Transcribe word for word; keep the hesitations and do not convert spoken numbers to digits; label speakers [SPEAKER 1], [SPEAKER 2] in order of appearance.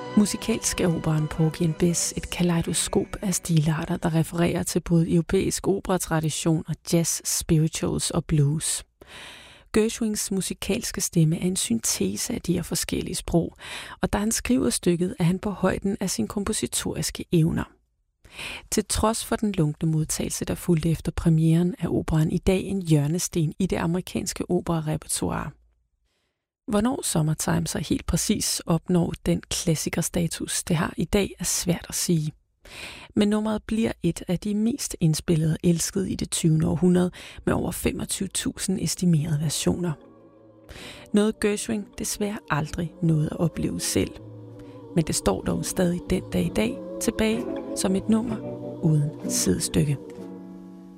[SPEAKER 1] Musikalsk er operaen Porgy and Bess et kaleidoskop af stilarter, der refererer til både europæisk operatradition og jazz, spirituals og blues. Gershwins musikalske stemme er en syntese af de her forskellige sprog, og da han skriver stykket, er han på højden af sine kompositoriske evner. Til trods for den lunkne modtagelse, der fulgte efter premieren, er operaen i dag en hjørnesten i det amerikanske operarepertoire. Hvornår Summertime så helt præcis opnår den klassikerstatus, det har i dag, er svært at sige. Men nummeret bliver et af de mest indspillede og elskede i det tyvende århundrede med over femogtyve tusind estimerede versioner. Noget Gershwin desværre aldrig nåede at opleve selv. Men det står dog stadig den dag i dag tilbage som et nummer uden sidestykke.